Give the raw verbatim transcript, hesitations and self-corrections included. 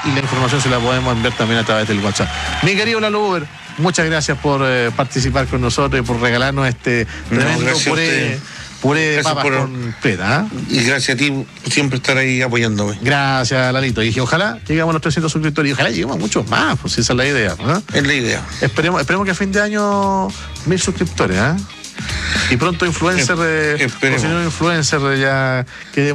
y la información se la podemos enviar también a través del WhatsApp. Mi querido Lalo Uber, muchas gracias por eh, participar con nosotros y por regalarnos este tremendo no, puré, puré de gracias papas por, con pera. ¿eh? Y gracias a ti por siempre estar ahí apoyándome. Gracias, Lalito. Y dije, ojalá lleguemos a los trescientos suscriptores y ojalá lleguemos a muchos más, pues esa es la idea. ¿eh? Es la idea. Esperemos, esperemos que a fin de año mil suscriptores, ¿eh? Y pronto influencer, eh, o si no influencer ya que